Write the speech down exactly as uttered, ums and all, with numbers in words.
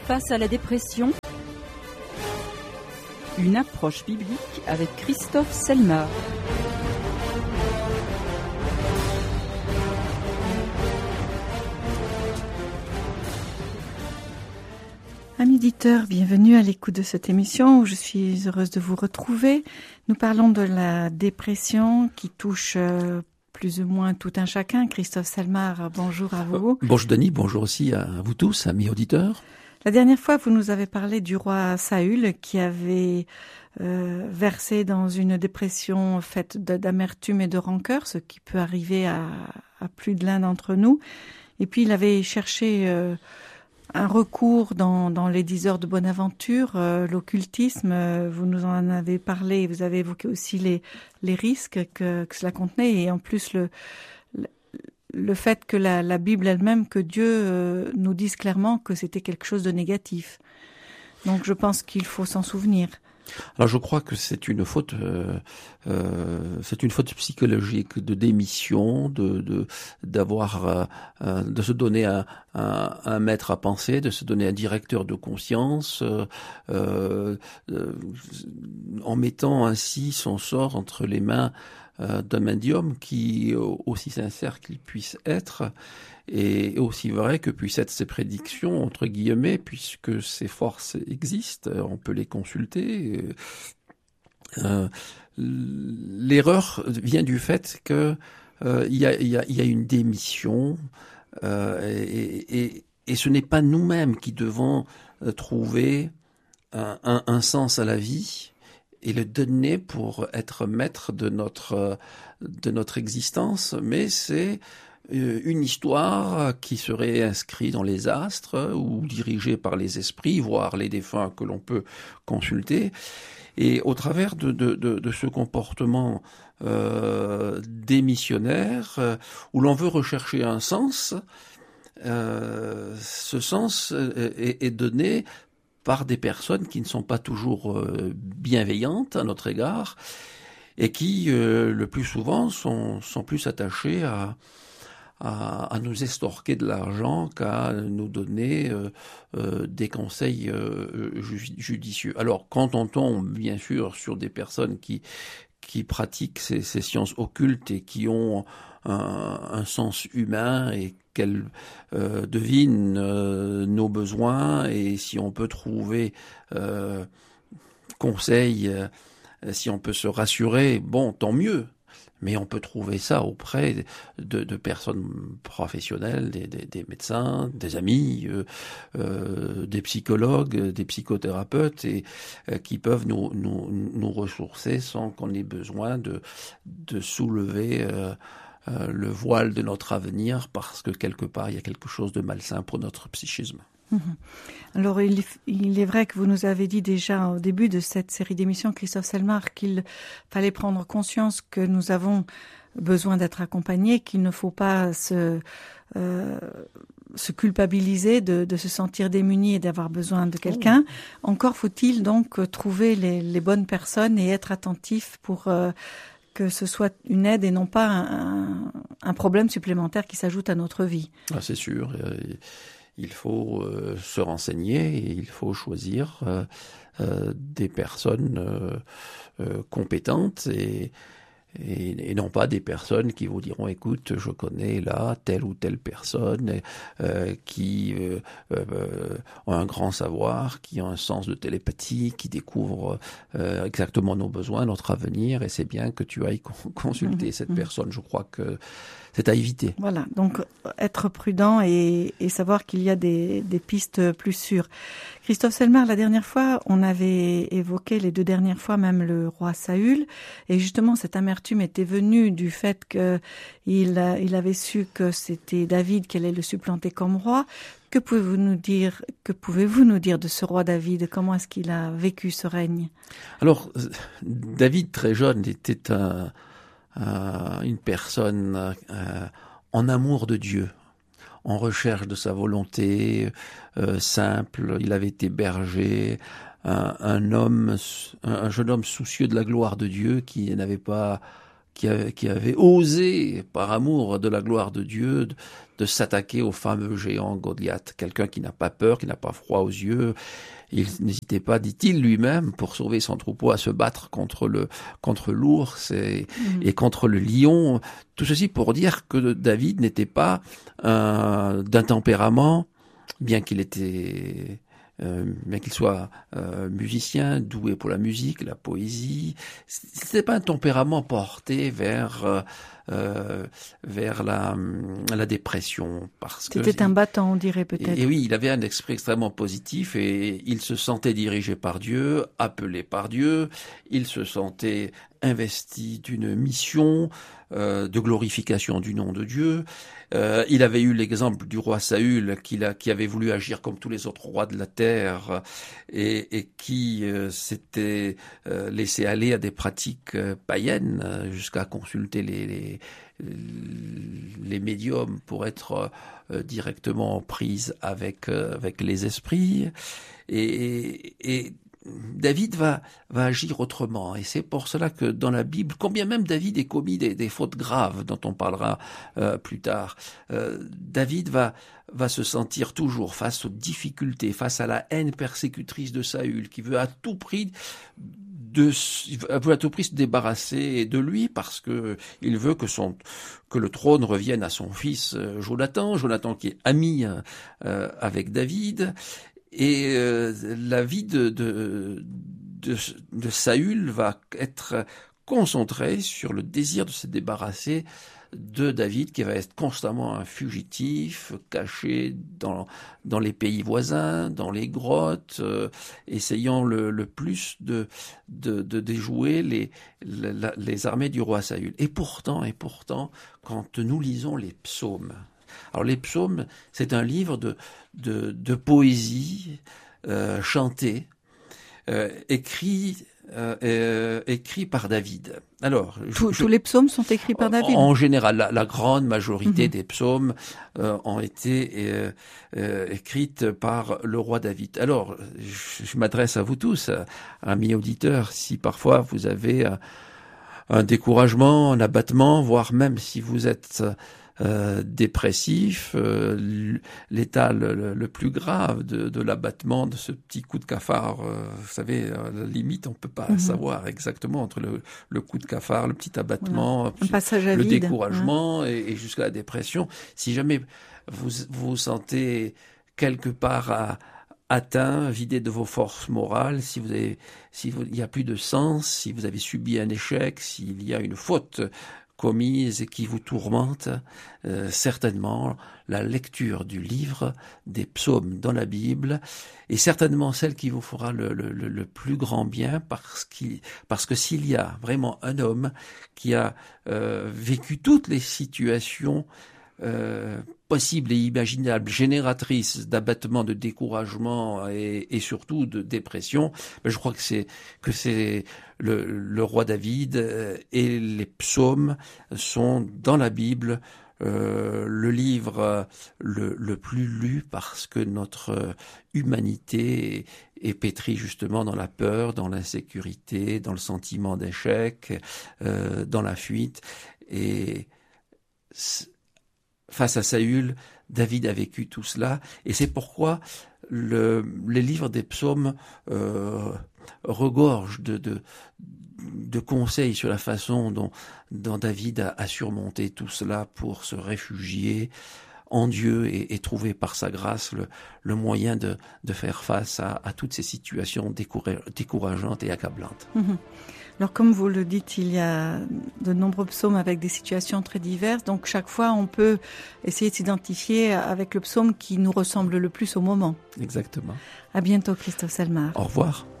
Face à la dépression, une approche biblique avec Christophe Selmar. Amis auditeurs, bienvenue à l'écoute de cette émission où je suis heureuse de vous retrouver. Nous parlons de la dépression qui touche euh, plus ou moins tout un chacun. Christophe Selmar, bonjour à vous. Euh, bonjour Denis, bonjour aussi à vous tous, amis auditeurs. La dernière fois, vous nous avez parlé du roi Saül qui avait euh, versé dans une dépression faite d'amertume et de rancœur, ce qui peut arriver à, à plus de l'un d'entre nous. Et puis il avait cherché euh, un recours dans, dans les dix heures de Bonaventure, euh, l'occultisme. Euh, vous nous en avez parlé, vous avez évoqué aussi les, les risques que, que cela contenait et en plus le, le, le fait que la, la Bible elle-même, que Dieu euh, nous dise clairement que c'était quelque chose de négatif. Donc je pense qu'il faut s'en souvenir. Alors je crois que c'est une faute, euh, euh, c'est une faute psychologique de démission, de, de d'avoir, euh, de se donner un, un, un maître à penser, de se donner un directeur de conscience, euh, euh, en mettant ainsi son sort entre les mains euh, d'un médium qui, aussi sincère qu'il puisse être, et aussi vrai que puissent être ses prédictions, entre guillemets, puisque ces forces existent, on peut les consulter. Euh, l'erreur vient du fait que euh, il y a, il y a, il y a une démission, euh, et, et, et ce n'est pas nous-mêmes qui devons trouver un, un, un sens à la vie et le donner pour être maître de notre, de notre existence, mais c'est une histoire qui serait inscrite dans les astres ou dirigée par les esprits, voire les défunts que l'on peut consulter. Et au travers de, de, de, de ce comportement euh, démissionnaire, euh, où l'on veut rechercher un sens, euh, ce sens est, est donné par des personnes qui ne sont pas toujours euh, bienveillantes à notre égard et qui, euh, le plus souvent, sont, sont plus attachées à À, à nous estorquer de l'argent qu'à nous donner euh, euh, des conseils euh, judicieux. Alors, quand on tombe, bien sûr, sur des personnes qui qui pratiquent ces, ces sciences occultes et qui ont un, un sens humain et qu'elles euh, devinent euh, nos besoins, et si on peut trouver euh, conseil, euh, si on peut se rassurer, bon, tant mieux. Mais on peut trouver ça auprès de, de personnes professionnelles, des, des, des médecins, des amis, euh, euh, des psychologues, des psychothérapeutes, et euh, qui peuvent nous, nous, nous ressourcer sans qu'on ait besoin de, de soulever euh, euh, le voile de notre avenir, parce que quelque part il y a quelque chose de malsain pour notre psychisme. Alors, il, il est vrai que vous nous avez dit déjà au début de cette série d'émissions, Christophe Selmar, qu'il fallait prendre conscience que nous avons besoin d'être accompagnés, qu'il ne faut pas se, euh, se culpabiliser de, de se sentir démuni et d'avoir besoin de quelqu'un. Oh. Encore faut-il donc trouver les, les bonnes personnes et être attentif pour euh, que ce soit une aide et non pas un, un problème supplémentaire qui s'ajoute à notre vie. Ah, c'est sûr. Et... Il faut euh, se renseigner et il faut choisir euh, euh, des personnes euh, euh, compétentes et, et, et non pas des personnes qui vous diront « Écoute, je connais là telle ou telle personne euh, qui euh, euh, ont un grand savoir, qui ont un sens de télépathie, qui découvre euh, exactement nos besoins, notre avenir, et c'est bien que tu ailles consulter mmh, cette mmh. personne. » Je crois que c'est à éviter. Voilà, donc être prudent et, et savoir qu'il y a des, des pistes plus sûres. Christophe Selmar, la dernière fois, on avait évoqué, les deux dernières fois, même le roi Saül, et justement cette amertume était venue du fait qu'il il avait su que c'était David qui allait le supplanter comme roi. Que pouvez-vous nous dire, que pouvez-vous nous dire de ce roi David? Comment est-ce qu'il a vécu ce règne? Alors, David, très jeune, était un... Euh, une personne euh, en amour de Dieu, en recherche de sa volonté euh, simple. Il avait été berger, un, un homme, un, un jeune homme soucieux de la gloire de Dieu, qui n'avait pas qui avait, qui avait osé, par amour de la gloire de Dieu, de, de s'attaquer au fameux géant Goliath. Quelqu'un qui n'a pas peur, qui n'a pas froid aux yeux. Il n'hésitait pas, dit-il lui-même, pour sauver son troupeau, à se battre contre le contre l'ours et, mmh. et contre le lion. Tout ceci pour dire que David n'était pas euh, d'un tempérament, bien qu'il était, euh, bien qu'il soit euh, musicien, doué pour la musique, la poésie. C'était pas un tempérament porté vers euh, Euh, vers la, la dépression. Parce que c'était un battant, on dirait peut-être. Et, et oui, il avait un esprit extrêmement positif et il se sentait dirigé par Dieu, appelé par Dieu, il se sentait investi d'une mission euh, de glorification du nom de Dieu. Euh, il avait eu l'exemple du roi Saül qui, a, qui avait voulu agir comme tous les autres rois de la terre et, et qui euh, s'était euh, laissé aller à des pratiques euh, païennes euh, jusqu'à consulter les, les, les médiums pour être euh, directement en prise avec, euh, avec les esprits. Et, et David va, va agir autrement, et c'est pour cela que dans la Bible, combien même David ait commis des, des fautes graves dont on parlera euh, plus tard, euh, David va, va se sentir toujours face aux difficultés, face à la haine persécutrice de Saül, qui veut à tout prix de, veut à tout prix se débarrasser de lui parce que il veut que son, que le trône revienne à son fils Jonathan, Jonathan qui est ami euh, avec David. Et euh, la vie de, de, de, de Saül va être concentrée sur le désir de se débarrasser de David, qui va être constamment un fugitif, caché dans, dans les pays voisins, dans les grottes, euh, essayant le, le plus de, de, de déjouer les, les, les armées du roi Saül. Et pourtant, et pourtant, quand nous lisons les psaumes, alors les psaumes, c'est un livre de, de, de poésie euh, chantée, euh, écrit, euh, euh, écrit par David. Alors, Tous, je, tous les psaumes sont écrits par David. En général, la, la grande majorité mm-hmm. des psaumes euh, ont été euh, euh, écrites par le roi David. Alors, je, je m'adresse à vous tous, amis auditeurs, si parfois vous avez un, un découragement, un abattement, voire même si vous êtes Euh, dépressif, euh, l'état le, le plus grave de, de l'abattement, de ce petit coup de cafard. Euh, vous savez, à la limite, on peut pas mm-hmm. savoir exactement entre le, le coup de cafard, le petit abattement, voilà. Un passage à le vide, découragement ouais. et, et jusqu'à la dépression. Si jamais vous vous sentez quelque part à atteint, vidé de vos forces morales, si vous avez, si vous, il y a plus de sens, si vous avez subi un échec, s'il y a une faute commise et qui vous tourmente, euh, certainement la lecture du livre des psaumes dans la Bible est certainement celle qui vous fera le, le, le plus grand bien, parce, qu'il, parce que s'il y a vraiment un homme qui a euh, vécu toutes les situations euh, possibles et imaginables, génératrices d'abattement, de découragement et, et surtout de dépression, ben je crois que c'est que c'est le, le roi David, et les psaumes sont dans la Bible euh, le livre le, le plus lu, parce que notre humanité est, est pétrie justement dans la peur, dans l'insécurité, dans le sentiment d'échec, euh, dans la fuite. Et face à Saül, David a vécu tout cela, et c'est pourquoi le, les livres des psaumes euh, regorgent de, de, de conseils sur la façon dont, dont David a, a surmonté tout cela pour se réfugier en Dieu et, et trouver par sa grâce le, le moyen de, de faire face à, à toutes ces situations décourageantes et accablantes. Mmh. Alors, comme vous le dites, il y a de nombreux psaumes avec des situations très diverses. Donc, chaque fois, on peut essayer de s'identifier avec le psaume qui nous ressemble le plus au moment. Exactement. À bientôt, Christophe Selmar. Au revoir.